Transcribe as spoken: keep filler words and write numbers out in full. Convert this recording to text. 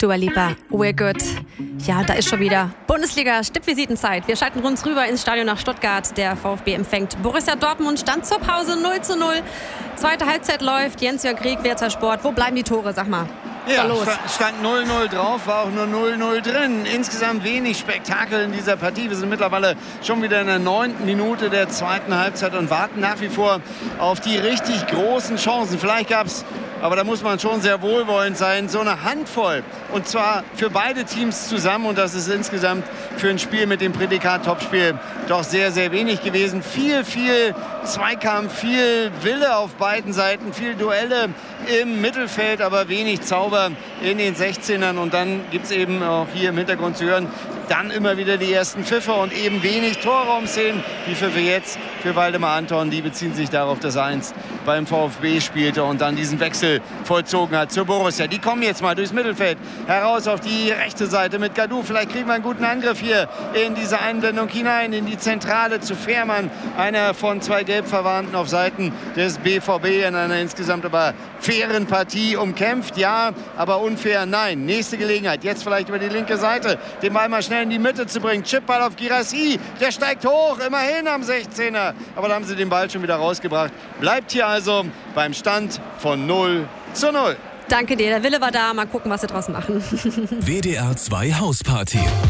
Dua Lipa, We're Good. Ja, da ist schon wieder Bundesliga-Stippvisitenzeit. Wir schalten uns rüber ins Stadion nach Stuttgart. Der VfB empfängt Borussia Dortmund. Stand zur Pause null zu null. Zweite Halbzeit läuft. Jens-Jörg Krieg, W R zwei Sport. Wo bleiben die Tore, sag mal? Ja, stand null null drauf, war auch nur null null drin. Insgesamt wenig Spektakel in dieser Partie. Wir sind mittlerweile schon wieder in der neunten Minute der zweiten Halbzeit und warten nach wie vor auf die richtig großen Chancen. Vielleicht gab es, aber da muss man schon sehr wohlwollend sein, so eine Handvoll. Und zwar für beide Teams zusammen. Und das ist insgesamt für ein Spiel mit dem Prädikat Topspiel doch sehr, sehr wenig gewesen. Viel, viel Zweikampf, viel Wille auf beiden Seiten, viel Duelle im Mittelfeld, aber wenig Zauber in den sechzehnern. Und dann gibt es eben auch hier im Hintergrund zu hören, dann immer wieder die ersten Pfiffe und eben wenig Torraumszenen. Die Pfiffe jetzt für Waldemar Anton, die beziehen sich darauf, dass er einst beim VfB spielte und dann diesen Wechsel vollzogen hat zur Borussia. Die kommen jetzt mal durchs Mittelfeld heraus auf die rechte Seite mit Gadou. Vielleicht kriegen wir einen guten Angriff hier in diese Einblendung hinein, in die Zentrale zu Fährmann. Einer von zwei Gelbverwandten auf Seiten des B V B in einer insgesamt aber fairen Partie umkämpft. Ja, aber unfair, nein. Nächste Gelegenheit, jetzt vielleicht über die linke Seite, den Ball mal schnell in die Mitte zu bringen. Chipball auf Guirassy, der steigt hoch, immerhin am sechzehner. Aber da haben sie den Ball schon wieder rausgebracht. Bleibt hier also beim Stand von null zu null. Danke dir, der Wille war da. Mal gucken, was sie draus machen. W D R zwei Hausparty.